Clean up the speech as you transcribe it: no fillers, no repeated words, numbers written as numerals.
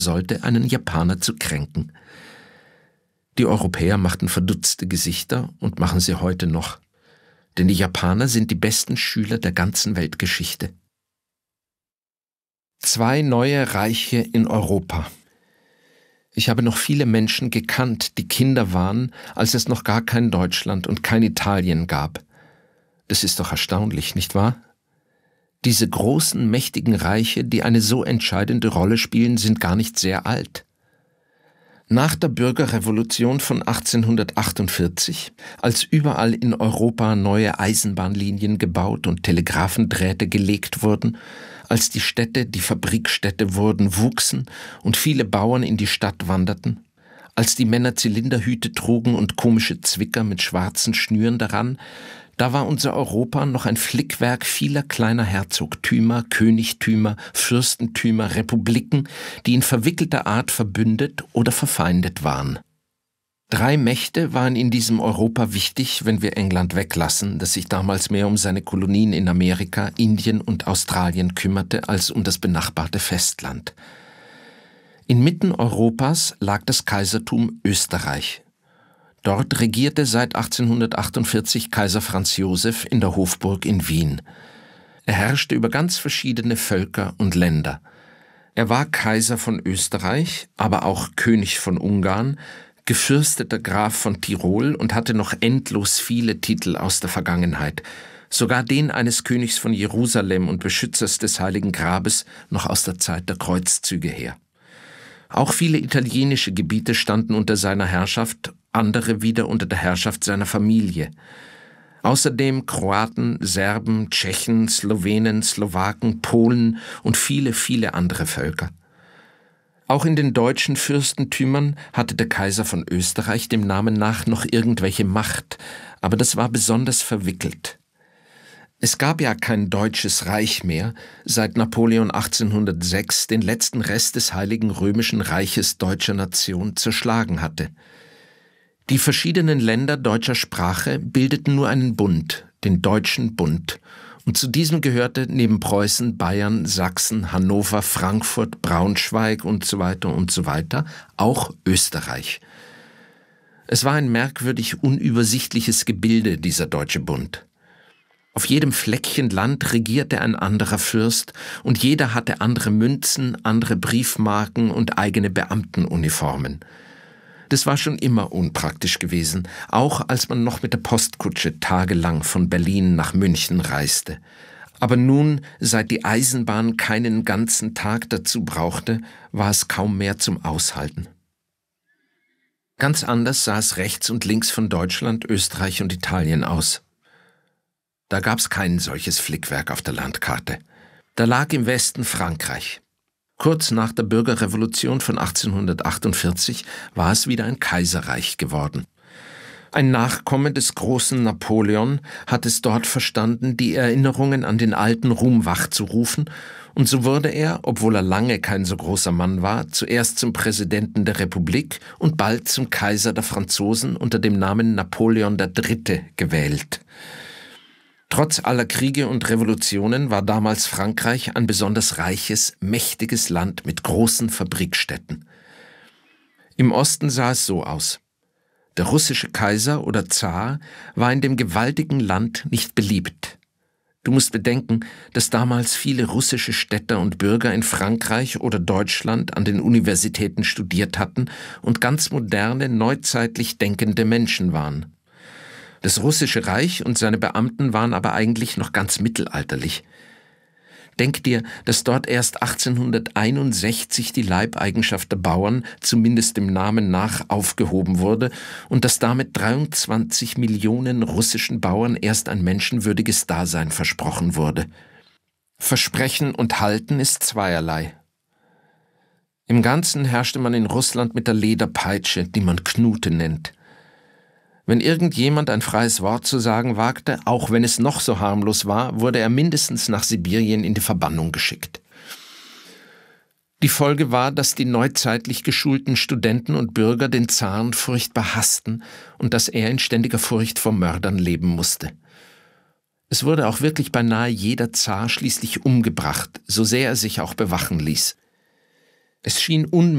sollte, einen Japaner zu kränken. Die Europäer machten verdutzte Gesichter und machen sie heute noch. Denn die Japaner sind die besten Schüler der ganzen Weltgeschichte. 2 neue Reiche in Europa. Ich habe noch viele Menschen gekannt, die Kinder waren, als es noch gar kein Deutschland und kein Italien gab. Das ist doch erstaunlich, nicht wahr? Diese großen, mächtigen Reiche, die eine so entscheidende Rolle spielen, sind gar nicht sehr alt. Nach der Bürgerrevolution von 1848, als überall in Europa neue Eisenbahnlinien gebaut und Telegraphendrähte gelegt wurden, als die Städte, die Fabrikstädte wurden, wuchsen und viele Bauern in die Stadt wanderten, als die Männer Zylinderhüte trugen und komische Zwicker mit schwarzen Schnüren daran, da war unser Europa noch ein Flickwerk vieler kleiner Herzogtümer, Königtümer, Fürstentümer, Republiken, die in verwickelter Art verbündet oder verfeindet waren. 3 Mächte waren in diesem Europa wichtig, wenn wir England weglassen, das sich damals mehr um seine Kolonien in Amerika, Indien und Australien kümmerte, als um das benachbarte Festland. Inmitten Europas lag das Kaisertum Österreich. Dort regierte seit 1848 Kaiser Franz Joseph in der Hofburg in Wien. Er herrschte über ganz verschiedene Völker und Länder. Er war Kaiser von Österreich, aber auch König von Ungarn, gefürsteter Graf von Tirol und hatte noch endlos viele Titel aus der Vergangenheit, sogar den eines Königs von Jerusalem und Beschützers des Heiligen Grabes noch aus der Zeit der Kreuzzüge her. Auch viele italienische Gebiete standen unter seiner Herrschaft, andere wieder unter der Herrschaft seiner Familie. Außerdem Kroaten, Serben, Tschechen, Slowenen, Slowaken, Polen und viele, viele andere Völker. Auch in den deutschen Fürstentümern hatte der Kaiser von Österreich dem Namen nach noch irgendwelche Macht, aber das war besonders verwickelt. Es gab ja kein deutsches Reich mehr, seit Napoleon 1806 den letzten Rest des Heiligen Römischen Reiches deutscher Nation zerschlagen hatte. Die verschiedenen Länder deutscher Sprache bildeten nur einen Bund, den Deutschen Bund, und zu diesem gehörte neben Preußen, Bayern, Sachsen, Hannover, Frankfurt, Braunschweig und so weiter auch Österreich. Es war ein merkwürdig unübersichtliches Gebilde, dieser Deutsche Bund. Auf jedem Fleckchen Land regierte ein anderer Fürst und jeder hatte andere Münzen, andere Briefmarken und eigene Beamtenuniformen. Das war schon immer unpraktisch gewesen, auch als man noch mit der Postkutsche tagelang von Berlin nach München reiste. Aber nun, seit die Eisenbahn keinen ganzen Tag dazu brauchte, war es kaum mehr zum Aushalten. Ganz anders sah es rechts und links von Deutschland, Österreich und Italien aus. Da gab es kein solches Flickwerk auf der Landkarte. Da lag im Westen Frankreich. Kurz nach der Bürgerrevolution von 1848 war es wieder ein Kaiserreich geworden. Ein Nachkomme des großen Napoleon hat es dort verstanden, die Erinnerungen an den alten Ruhm wachzurufen, und so wurde er, obwohl er lange kein so großer Mann war, zuerst zum Präsidenten der Republik und bald zum Kaiser der Franzosen unter dem Namen Napoleon III. Gewählt. Trotz aller Kriege und Revolutionen war damals Frankreich ein besonders reiches, mächtiges Land mit großen Fabrikstätten. Im Osten sah es so aus. Der russische Kaiser oder Zar war in dem gewaltigen Land nicht beliebt. Du musst bedenken, dass damals viele russische Städter und Bürger in Frankreich oder Deutschland an den Universitäten studiert hatten und ganz moderne, neuzeitlich denkende Menschen waren. Das Russische Reich und seine Beamten waren aber eigentlich noch ganz mittelalterlich. Denk dir, dass dort erst 1861 die Leibeigenschaft der Bauern, zumindest dem Namen nach, aufgehoben wurde und dass damit 23 Millionen russischen Bauern erst ein menschenwürdiges Dasein versprochen wurde. Versprechen und halten ist zweierlei. Im Ganzen herrschte man in Russland mit der Lederpeitsche, die man Knute nennt. Wenn irgendjemand ein freies Wort zu sagen wagte, auch wenn es noch so harmlos war, wurde er mindestens nach Sibirien in die Verbannung geschickt. Die Folge war, dass die neuzeitlich geschulten Studenten und Bürger den Zaren furchtbar hassten und dass er in ständiger Furcht vor Mördern leben musste. Es wurde auch wirklich beinahe jeder Zar schließlich umgebracht, so sehr er sich auch bewachen ließ. Es schien unmöglich,